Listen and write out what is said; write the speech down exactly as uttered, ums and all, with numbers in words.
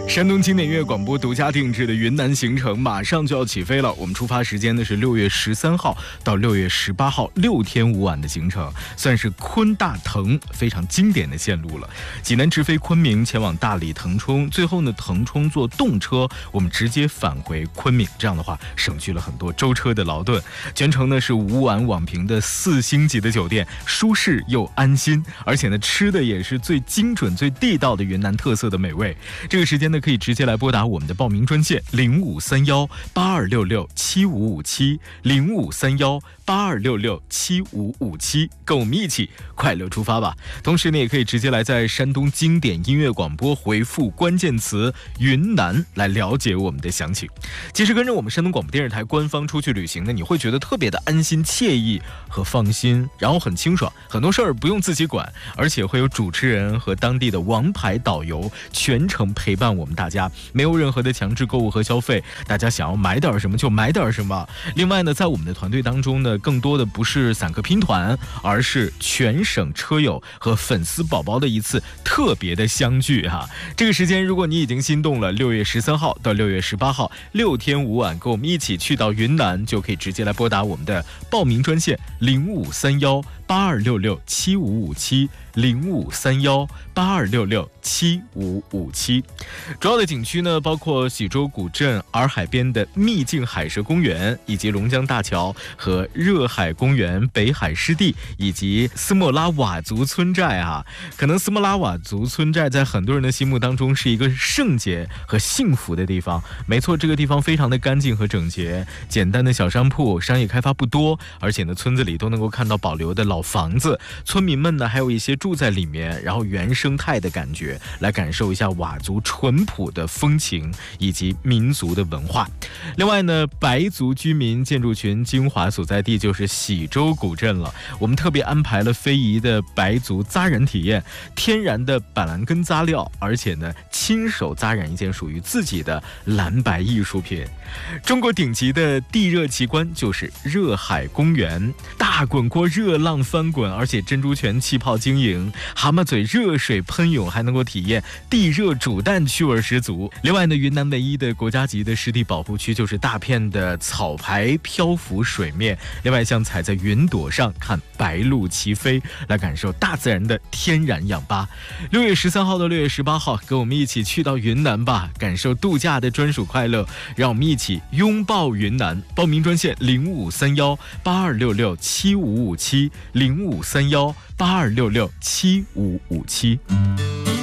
山东经典音乐广播独家定制的云南行程马上就要起飞了。我们出发时间呢是六月十三号到六月十八号，六天五晚的行程，算是昆大腾非常经典的线路了。济南直飞昆明，前往大理腾冲，最后呢腾冲坐动车，我们直接返回昆明。这样的话，省去了很多舟车的劳顿。全程呢是五晚网评的四星级的酒店，舒适又安心，而且呢吃的也是最精准、最地道的云南特色的美味。这个时间呢，可以直接来拨打我们的报名专线零五三幺八二六六七五五七零五三幺八二六六七五五七，跟我们一起快乐出发吧。同时呢，也可以直接来在山东经典音乐广播回复关键词云南来了解我们的详情。其实跟着我们山东广播电视台官方出去旅行呢，你会觉得特别的安心惬意和放心，然后很清爽，很多事儿不用自己管，而且会有主持人和当地的王牌导游全程陪伴我们大家，没有任何的强制购物和消费，大家想要买点什么就买点什么。另外呢，在我们的团队当中呢，更多的不是散客拼团，而是全省车友和粉丝宝宝的一次特别的相聚哈。这个时间如果你已经心动了，六月十三号到六月十八号六天五晚，跟我们一起去到云南，就可以直接来拨打我们的报名专线零五三幺八二六六七五五七零五三幺八二六六七五五七。主要的景区呢，包括喜洲古镇、洱海边的秘境海蛇公园，以及龙江大桥和热海公园、北海湿地，以及斯莫拉佤族村寨啊。可能斯莫拉佤族村寨在很多人的心目当中是一个圣洁和幸福的地方。没错，这个地方非常的干净和整洁，简单的小商铺，商业开发不多，而且呢，村子里都能够看到保留的老房子，村民们呢还有一些住在里面，然后原生态的感觉，来感受一下佤族淳朴的风情以及民族的文化。另外呢，白族居民建筑群精华所在地就是喜洲古镇了。我们特别安排了非遗的白族扎染体验，天然的板蓝根扎料，而且呢亲手扎染一件属于自己的蓝白艺术品。中国顶级的地热奇观就是热海公园，大滚锅热浪翻滚，而且珍珠泉气泡晶莹，蛤蟆嘴热水喷涌，还能够体验地热煮蛋，趣味十足。另外呢，云南唯一的国家级的湿地保护区就是大片的草牌漂浮水面，另外像踩在云朵上看白鹭齐飞，来感受大自然的天然氧吧。六月十三号到六月十八号，跟我们一起去到云南吧，感受度假的专属快乐，让我们一起拥抱云南。报名专线零五三幺八二六六七五五七零五三幺八二六六七五五七。